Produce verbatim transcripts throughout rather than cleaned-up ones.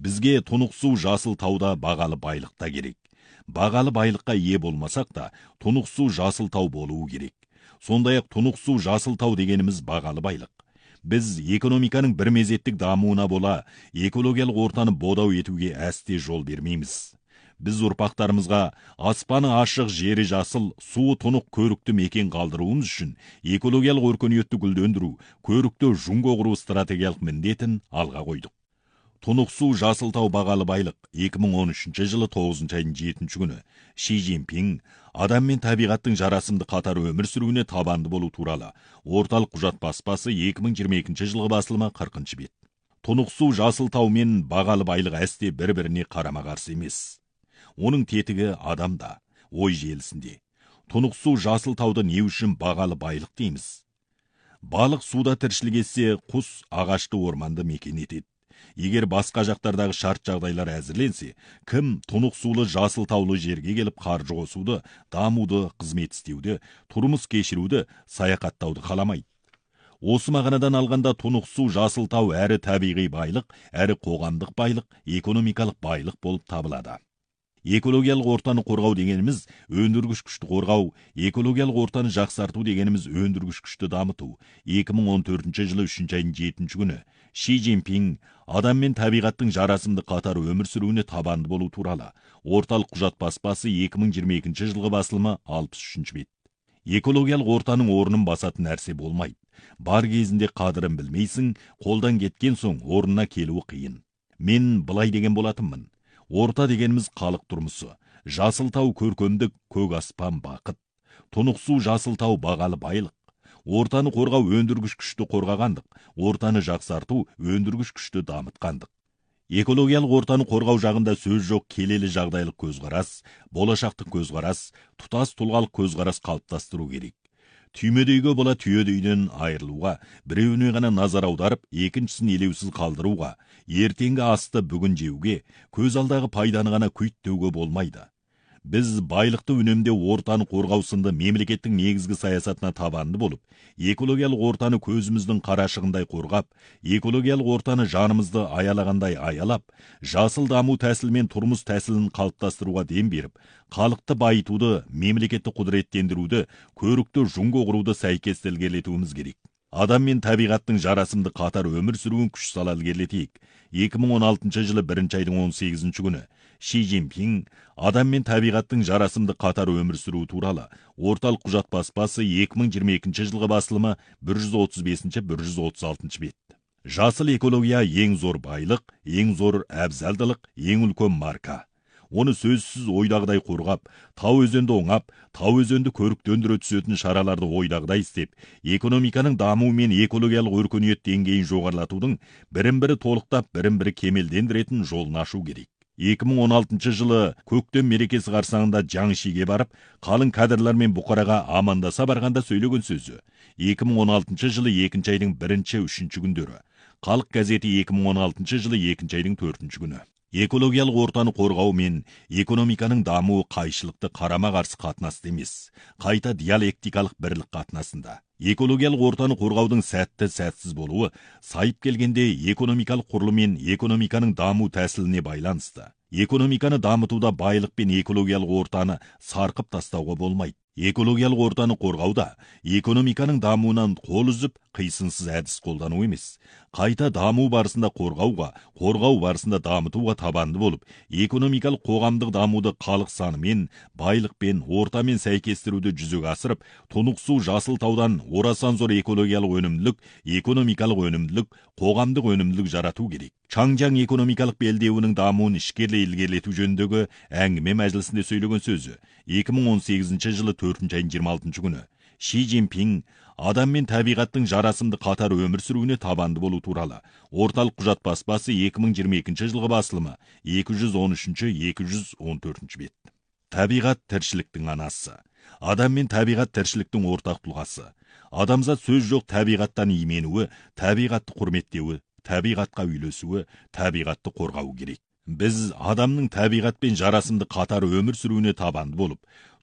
Бізге тұнық су жасыл тауда бағалы байлықта керек. Бағалы байлыққа ие болмасақ та, тұнық су жасыл тау болуы керек. Сондай-ақ тұнық су жасыл тау дегеніміз бағалы байлық. Біз экономиканың бір мезеттік дамуына бола, экологиялық ортаны бодау етуге әсте жол бермейміз. Біз ұрпақтарымызға аспаны ашық, жері жасыл, суы тұнық көрікті мекен қалдыруымыз үшін экологиялық өркениетті гүлдендіру, көрікті жүнге құру стратегиялық міндетін алға қойдық. Тұнық су жасыл тау бағалы байлық екі мың он үшінші жылы тоғызыншы айдың жетінші күні Ши Цзиньпин адам мен табиғаттың жарасымды қатар өмір сүруіне табанды болу туралы орталық құжат баспасы екі мың жиырма екінші жылғы басылымы қырқыншы бет. Тұнық су жасыл тау мен бағалы байлық әсте бір-біріне қарама-қарсы емес. Оның тетігі адамда, ой желісінде. Тұнық су жасыл тауды не үшін бағалы байлық дейміз? Балық суда тіршілік етсе, құс ағашты орманды мекен етеді. Егер басқа жақтардағы шарт жағдайлар әзірленсе, кім тұнық сулы жасыл таулы жерге келіп қаржы қосуды, дамуды, қызмет істеуді, тұрмыс кешіруді, саяхаттауды қаламайды? Осы мағынадан алғанда тұнық су жасыл тау әрі табиғи байлық, әрі қоғамдық байлық, экономикалық байлық болып табылады. Экологиялық ортаны қорғау дегеніміз өндіргіш күшті қорғау, экологиялық ортаны жақсарту дегеніміз өндіргіш күшті дамыту. екі мың он төртінші жылы үшінші айдың жетінші күні Ши Цзиньпин адам мен табиғаттың жарасымды қатар өмір сүруіне табанды болу туралы орталық құжат баспасы екі мың жиырма екінші жылғы басылымы алпыс үшінші бет. Экологиялық ортаның орнын басатын нәрсе болмайды. Бар кезінде қадірін білмейсің, қолдан кеткен соң орнына келуі қиын. Мен былай деген болатынмын. Орта дегеніміз халық тұрмысы, жасыл тау көркемдік, көк аспан бақыт, тұнық су жасыл тау бағалы байлық. Ортаны қорғау өндіргіш күшті қорғағандық, ортаны жақсарту өндіргіш күшті дамытқандық. Экологиялық ортаны қорғау жағында сөз жоқ, келелі жағдайлық көзқарас, болашақтық көзқарас, тұтас тұлғалық көзқарас қалыптастыру керек. Түймедейге бола түйедейден айырылуға, біреуіне ғана назар аударып, екіншісін елеусіз қалдыруға, ертеңгі асты бүгін жеуге, көз алдағы пайданы ғана күйттеуге болмайды. Біз байлықты үнемдеу, ортаны қорғау сынды мемлекеттің негізгі саясатына табанды болып, экологиялық ортаны көзіміздің қарашығындай қорғап, экологиялық ортаны жанымызды аялағандай аялап, жасыл даму тәсілмен тұрмыс тәсілін қалыптастыруға дем беріп, халықты байытуды, мемлекетті құдіреттендіруді, көрікті жүнге құруды сәйкес ілгерілетуіміз керек. Адам мен табиғаттың жарасымды қатар өмір сүруін күш сала ілгерілетейік. екі мың он алтыншы жылы бірінші айдың он сегізінші күні Ши Цзиньпин адам мен табиғаттың жарасымды қатар өмір сүруі туралы орталық құжат баспасы екі мың жиырма екінші жылғы басылымы бір жүз отыз бесінші бір жүз отыз алтыншы бет. Жасыл экология ең зор байлық, ең зор әбзалдылық, ең үлкен марка. Оны сөзсіз ойдағыдай қорғап, тау өзенді оңап, тау өзенді көріктендіре түсетін шараларды ойдағыдай істеп, экономиканың дамуы мен экологиялық өркениет деңгейін жоғарылатудың бірін-бірі толықтап, бірін-бірі кемелдендіретін жолын ашу керек. екі мың он алтыншы жылы көктем мерекесі қарсаңында Жаңшиге барып, қалың кадрлармен Бұқараға амандаса барғанда сөйлеген сөзі. екі мың он алтыншы жылы екінші айдың бірінші, үшінші күндері. Халық газеті екі мың он алтыншы жылы екінші айдың төртінші күні. Экологиялық ортаны қорғау мен экономиканың дамуы қайшылықты қарама-қарсы қатынасты емес, қайта диалектикалық бірлік қатынасында. Экологиялық ортаны қорғаудың сәтті сәтсіз болуы сайып келгенде экономикалық құрылым мен экономиканың даму тәсіліне байланысты. Экономиканы дамытуда байлық пен экологиялық ортаны сарқып тастауға болмайды. Экологиялық ортаны қорғауда экономиканың дамуынан қол үзіп, қисынсыз әдіс қолдану емес. Қайта даму барысында қорғауға, қорғау барысында дамытуға табанды болып, экономикалық қоғамдық дамуды халық санымен, байлықпен, ортамен сәйкестіруді жүзеге асырып, тұнық су жасыл таудан орасан зор экологиялық өнімділік, экономикалық өнімділік, қоғамдық өнімділік жарату керек. Чаңжаң экономикалық белдеуінің дамуын ішкерлей ілгерілету жөніндегі әңгіме мәжілісінде сөйлеген сөзі екі мың он сегізінші жылы төртінші айдың жиырма алтыншы күні Ши Цзиньпин адам мен табиғаттың жарасымды қатар өмір сүруіне табанды болу туралы орталық құжат баспасы екі мың жиырма екінші жылғы басылымы екі жүз он үшінші екі жүз он төртінші бет. Табиғат тіршіліктің анасы. Адам мен табиғат тіршіліктің ортақ тұлғасы. Адамзат сөз жоқ табиғаттан именуі, табиғатты құрметтеуі, табиғатқа үйлесуі, табиғатты қорғау керек. Біз адамның табиғатпен жарасымды қатар өмір сүруіне табанды болып,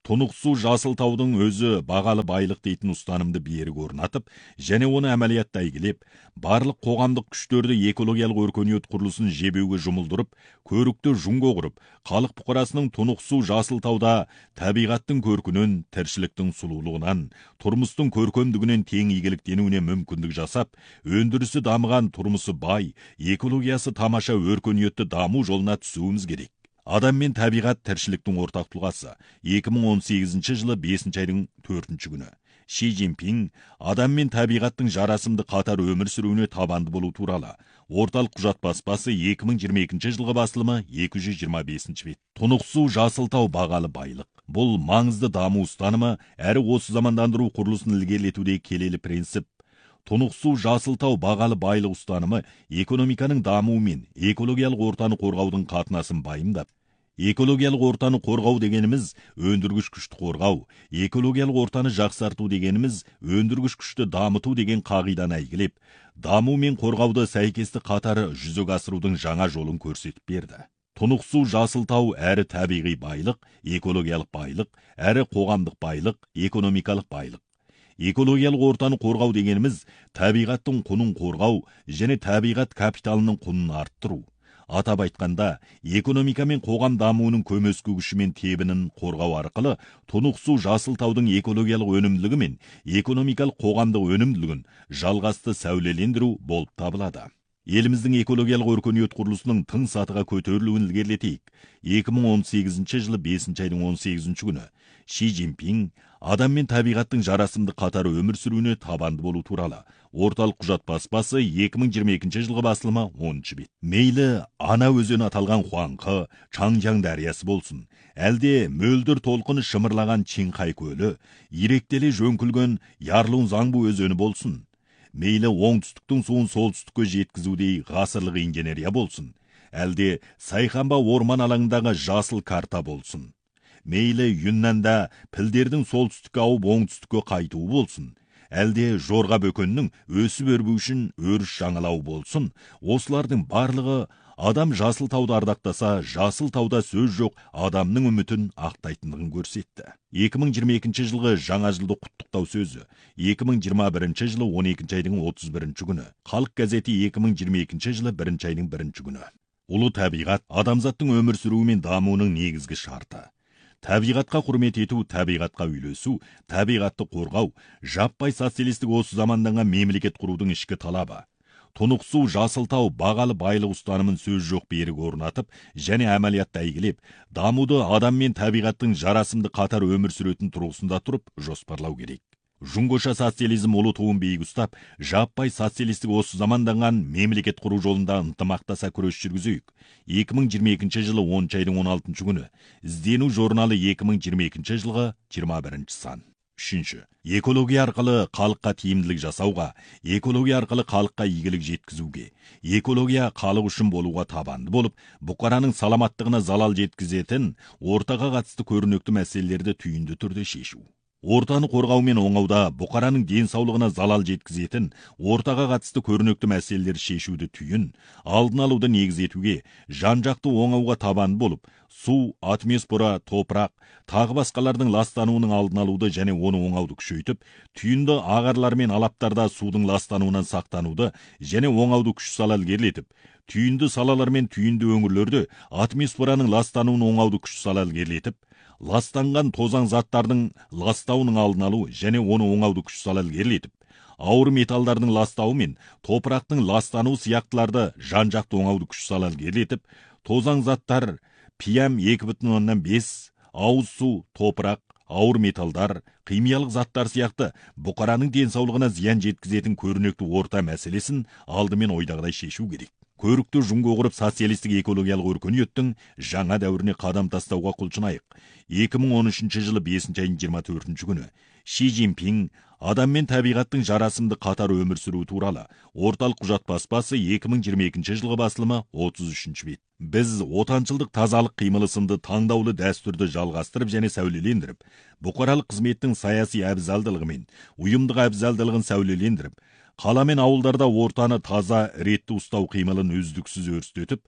Тұнықсу Жасылтаудың өзі бағалы байлық дейтін ұстанымды берік орнатып, және оны әмәлиятта игілеп, барлық қоғамдық күштерді экологиялық өркениет құрылысын жебеуге жұмылдырып, көрікті жұңго құрып, халық бұқарасының Тұнықсу Жасылтауда табиғаттың көркінен, тіршіліктің сұлулығынан, тұрмыстың көркемдігінен тең игіліктенуіне мүмкіндік жасап, өндірісі дамыған, тұрмысы бай, экологиясы тамаша өркениетті даму жолына түсуіміз керек. Адам мен табиғат тіршіліктің ортақ тұлғасы. екі мың он сегізінші жылы бесінші айдың төртінші күні. Ши Цзиньпин адам мен табиғаттың жарасымды қатар өмір сүруіне табанды болу туралы орталық құжат баспасы екі мың жиырма екінші жылғы басылымы екі жүз жиырма бесінші бет. Тұнықсу Жасылтау бағалы байлық. Бұл маңызды даму ұстанымы әрі осы замандандыру құрылысын ілгерілетуде келелі принцип. Тұнықсу Жасылтау бағалы байлық ұстанымы экономиканың дамуы мен экологиялық ортаны қорғаудың қатынасын байымдап, экологиялық ортаны қорғау дегеніміз өндіргіш күшті қорғау, экологиялық ортаны жақсарту дегеніміз өндіргіш күшті дамыту деген қағиданы әйгілеп, даму мен қорғауды сәйкесті қатары жүзеге асырудың жаңа жолын көрсетіп берді. Тұнықсу Жасылтау әрі табиғи байлық, экологиялық байлық, әрі қоғамдық байлық, экономикалық байлық. Экологиялық ортаны қорғау дегеніміз табиғаттың құнын қорғау және табиғат капиталының құнын арттыру. Атап айтқанда, экономика мен қоғам дамуының көмескі күші мен тебінін қорғау арқылы Тұнықсу Жасылтаудың экологиялық өнімділігі мен экономикалық қоғамдық өнімділігін жалғасты сәулелендіру болып табылады. Еліміздің экологиялық өркениет құрылысының тың сатыға көтерілуін ілгерілетейік. екі мың он сегізінші жылы бесінші айдың он сегізінші күні Ши Цзиньпин адам мен табиғаттың жарасымды қатар өмір сүруіне табанды болу туралы орталық құжат баспасы екі мың жиырма екінші жылғы басылымы оныншы бет. Мейлі ана өзені аталған Хуаңқы, Чаңжаң дариясы болсын, әлде мөлдір толқыны шымырлаған Чинхай көлі, иректеле жөңкілген Ярлун Заңбу өзені болсын, мейлі оңтүстіктің суын солтүстікке жеткізудей ғасырлық инженерия болсын, әлде Сайханба орман алаңындағы жасыл карта болсын, мейлі Юннанда пілдердің солтүстікке ауып оңтүстікке қайтуы болсын, әлде жорға бөкеннің өсіп өрбу үшін өріс жаңалау болсын, осылардың барлығы адам Жасылтауды ардақтаса, Жасылтауда сөз жоқ адамның үмітін ақтайтындығын көрсетті. екі мың жиырма екінші жылғы жаңа жылды құттықтау сөзі екі мың жиырма бірінші жылы он екінші айдың отыз бірінші күні. Халық газеті екі мың жиырма екінші жылы бірінші айдың бірінші күні. Ұлы табиғат адамзаттың өмір сүруі мен дамуының негізгі шарты. Табиғатқа құрмет ету, табиғатқа үйлесу, табиғатты қорғау, жаппай социалистік осы заманданған мемлекет құрудың ішкі талабы. Тұнықсу Жасылтау бағалы байлық ұстанымын сөз жоқ берік орнатып, және әмәлиятта әйгілеп, дамуды адам мен табиғаттың жарасымды қатар өмір сүретін тұрғысында тұрып жоспарлау керек. Жұңғоша социализм ұлы туын биік ұстап, жаппай социалистік осы заманданған мемлекет құру жолында ынтымақтаса күрес жүргізейік. екі мың жиырма екінші жылы оныншы айдың он алтыншы күні. Іздену журналы екі мың жиырма екінші жылғы жиырма бірінші сан. Үшінші. Экология арқылы халыққа тиімділік жасауға, экология арқылы халыққа игілік жеткізуге, экология халық үшін болуға табанды болып, бұқараның саламаттығына залал жеткізетін ортаға қатысты көрнекті мәселелерді түйінді түрде шешу. Ортаны қорғау мен оңауда бұқараның денсаулығына залал жеткізетін ортаға қатысты көрнекті мәселелер шешуді түйін, алдын алуды негіз етуге, жан-жақты оңауға табанды болып, су, атмосфера, топырақ, тағы басқалардың ластануының алдын алуды және оны оңауды күшейтіп, түйінді ағарлар мен алаптарда судың ластануынан сақтануды және оңауды күш сала ілгерілетіп, түйінді салалар мен түйінді өңірлерді атмосфераның ластануын оңауды күш сала ілгерілетіп, ластанған тозаң заттардың ластауының алдын алу және оны оңауды күш сала ілгерілетіп, ауыр металдардың ластауы мен топырақтың ластануы сияқтыларды жан-жақты оңауды күш сала ілгерілетіп, тозаң заттар пи эм екі бүтін оннан бес, ауыз су, топырақ, ауыр металдар, химиялық заттар сияқты бұқараның денсаулығына зиян жеткізетін көрнекті орта мәселесін алдымен ойдағыдай шешу керек. Көрікті жұңго құрып социалистік экологиялық өркениеттің жаңа дәуіріне қадам тастауға құлшынайық. екі мың он үшінші жылы бесінші айдың жиырма төртінші күні Ши Цзиньпин адам мен табиғаттың жарасымды қатар өмір сүру туралы орталық құжат баспасы екі мың жиырма екінші жылғы басылымы отыз үшінші бет. Біз отаншылдық тазалық қимылы сынды таңдаулы дәстүрді жалғастырып және сәулелендіріп, бұқаралық қызметтің саяси әбзалдылығы мен ұйымдық әбзалдылығын сәулелендіріп, қала мен ауылдарда ортаны таза, ретті ұстау қимылын үздіксіз өрістетіп,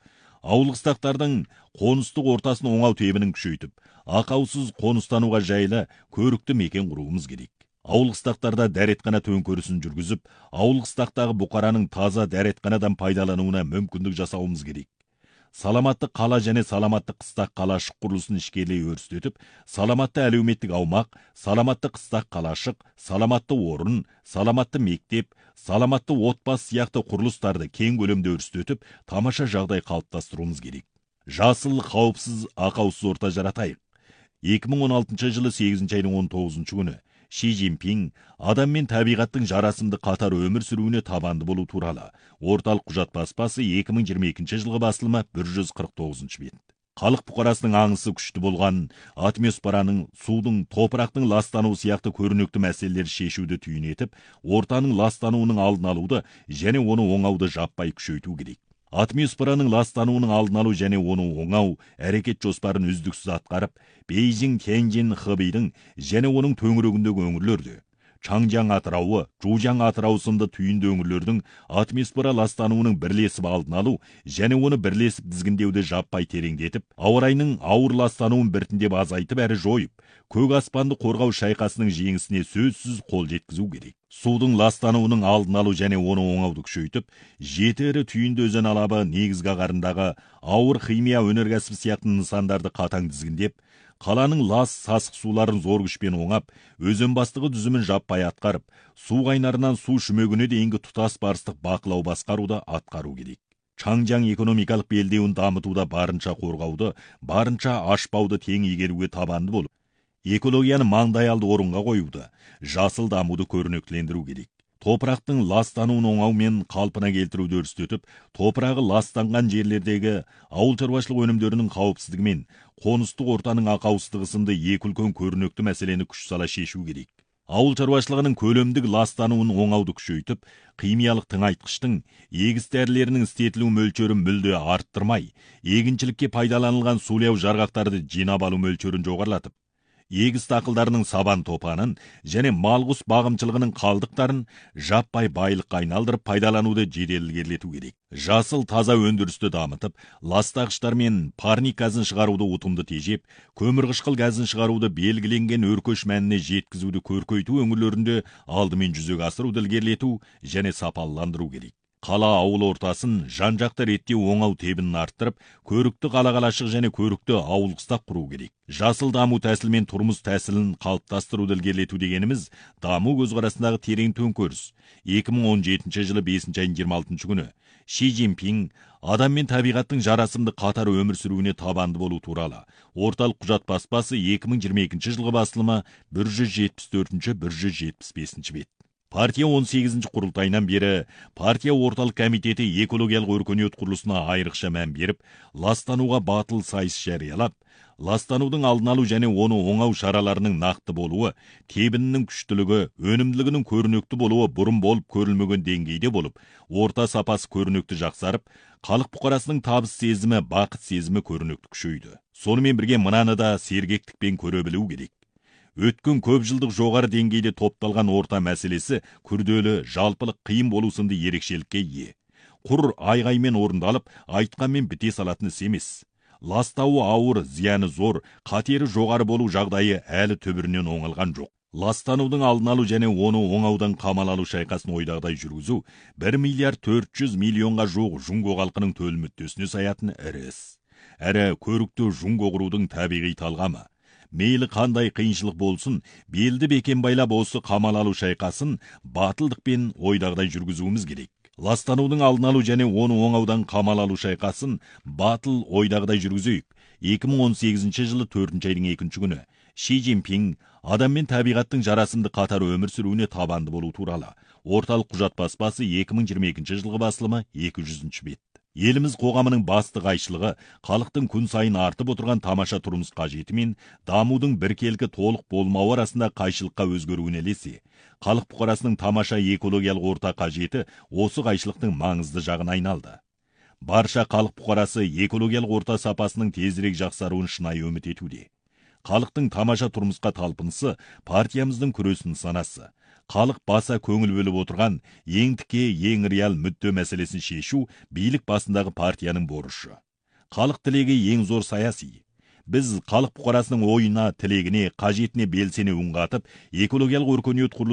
Ауылғыстақтардың қоныстық ортасын оңау тебінін күшейтіп, ақаусыз қоныстануға жайлы көрікті мекен құруымыз керек. Ауылғыстақтарда дәретхана төңкерісін жүргізіп, ауылғыстақтағы бұқараның таза дәретханадан пайдалануына мүмкіндік жасауымыз керек. Саламатты қала және саламатты қыстақ қалашық құрылысын ішкерлей өрістетіп, саламатты әлеуметтік аумақ, саламатты қыстақ қалашық, саламатты орын, саламатты мектеп, саламатты отбасы сияқты құрылыстарды кең көлемде өрістетіп, тамаша жағдай қалыптастыруымыз керек. Жасыл, қауіпсіз, ақаусыз орта жаратайық. екі мың он алтыншы жылы сегізінші айдың он тоғызыншы күні Ши Цзиньпин адам мен табиғаттың жарасымды қатар өмір сүруіне табанды болу туралы орталық құжат баспасы екі мың жиырма екінші жылғы басылымы бір жүз қырық тоғызыншы бет. Халық бұқарасының аңысы күшті болған атмосфераның, судың, топырақтың ластануы сияқты көрнекті мәселелер шешуді түйін етіп, ортаның ластануының алдын алуды және оны оңауды жаппай күшейту керек. Атмосфераның ластануының алдын алу және оны оңау әрекет жоспарын үздіксіз атқарып, Бейжің, Тяньцзин, Хэбейдің және оның төңірегіндегі өңірлерде, Чаңжаң атырауы, Жужаң атырауы сынды түйінді өңірлердің атмосфера ластануының бірлесіп алдын алу және оны бірлесіп тізгіндеуді жаппай тереңдетіп, ауа райының ауыр ластануын біртіндеп азайтып әрі жойып, көк аспанды қорғау шайқасының жеңісіне сөзсіз қол жеткізу керек. Судың ластануының алдын алу және оны оңауды күшейтіп, жеті ірі түйінді өзен алабы негізгі ағарындағы ауыр химия өнеркәсібі сияқты нысандарды қатаң тізгіндеп, қаланың лас сасық суларын зор күшпен оңап, өзен бастығы дүзімін жаппай атқарып, су қайнарынан су шүмегіне дейінгі тұтас барыстық бақылау басқаруды атқару керек. Чаңжаң экономикалық белдеуін дамытуда барынша қорғауды, барынша ашпауды тең игеруге табанды болып, экологияны маңдайалды орынға қоюды, жасыл дамуды көрнектілендіру керек. Топырақтың ластануын оңау мен қалпына келтіруді өрістетіп, топырағы ластанған жерлердегі ауыл шаруашылық өнімдерінің қауіпсіздігі мен қоныстық ортаның ақауыздығы сынды екі үлкен көрнекті мәселені күш сала шешу керек. Ауыл шаруашылығының көлемдік ластануын оңауды күшейтіп, химиялық тыңайтқыштың, егіс дәрілерінің істетілу мөлшерін мүлде арттырмай, егіншілікке пайдаланылған сулау жарғақтарды жинап алу мөлшерін жоғарлатып, егіс дақылдарының сабан топанын және малғұс бағымшылығының қалдықтарын жаппай байлыққа айналдырып пайдалануды жедел ілгерілету керек. Жасыл таза өндірісті дамытып, ластағыштар мен парник газын шығаруды ұтымды тежеп, көмірқышқыл газын шығаруды белгіленген өркеш мәніне жеткізуді көркейту өңірлерінде алдымен жүзеге асыруды ілгерілету және сапаландыру керек. Қала ауыл ортасын жан-жақты реттеу оңау тебінін арттырып, көрікті қала-қалашық және көрікті ауыл-қыстақ құру керек. Жасыл даму тәсілі мен тұрмыс тәсілін қалыптастыруды ілгерілету дегеніміз даму көзқарасындағы терең төңкеріс. екі мың он жетінші жылы бесінші айдың жиырма алтыншы күні Ши Цзиньпин адам мен табиғаттың жарасымды қатар өмір сүруіне табанды болу туралы орталық құжат баспасы екі мың жиырма екінші жылғы басылымы бір жүз жетпіс төртінші бір жүз жетпіс бесінші бет. Партия он сегізінші құрылтайынан бері партия орталық комитеті экологиялық өркениет құрылысына айрықша мән беріп, ластануға батыл сайыс жариялап, ластанудың алдын алу және оны оңау шараларының нақты болуы, тебінінің күштілігі, өнімділігінің көрнекті болуы бұрын болып көрілмеген деңгейде болып, орта сапасы көрнекті жақсарып, халық бұқарасының табыс сезімі, бақыт сезімі көрнекті күшейді. Сонымен бірге мынаны да сергектікпен көре білу керек. Өткен көп жылдық жоғары деңгейде топталған орта мәселесі күрделі, жалпылық қиын болу сынды ерекшелікке ие. Құр айғаймен орындалып, айтқанмен біте салатын іс емес. Ластауы ауыр, зияны зор, қатері жоғары болу жағдайы әлі түбірінен оңалған жоқ. Ластанудың алдын алу және оны оңаудан қамал алу шайқасын ойдағыдай жүргізу бір миллиард төрт жүз миллионға жуық жұңго халқының төл мүддесіне саятын ірі іс. Әрі көрікті жұңго құрудың табиғи талғамы. Мейлі қандай қиыншылық болсын, белді бекен байлап осы қамал алу шайқасын батылдықпен ойдағыдай жүргізуіміз керек. Ластанудың алдын алу және оны оңаудан қамал алу шайқасын батыл ойдағыдай жүргізейік. екі мың он сегізінші жылы төртінші айдың екінші күні Ши Цзиньпин адам мен табиғаттың жарасымды қатар өмір сүруіне табанды болу туралы орталық құжат баспасы екі мың жиырма екінші жылғы басылымы екі жүзінші бет. Еліміз қоғамының басты қайшылығы халықтың күн сайын артып отырған тамаша тұрмыс қажеті мен дамудың біркелкі толық болмауы арасында қайшылыққа өзгеруіне ілесе, халық бұқарасының тамаша экологиялық орта қажеті осы қайшылықтың маңызды жағына айналды. Барша халық бұқарасы экологиялық орта сапасының тезірек жақсаруын шынайы үміт етуде. Халықтың тамаша тұрмысқа талпынысы партиямыздың күрес нысанасы. Халық баса көңіл бөліп отырған ең тіке, ең реал мүдде мәселесін шешу билік басындағы партияның борышы. Халық тілегі ең зор саяси. Біз халық бұқарасының ойына, тілегіне, қажетіне белсене үн қатып, экологиялық өркениет құрылысы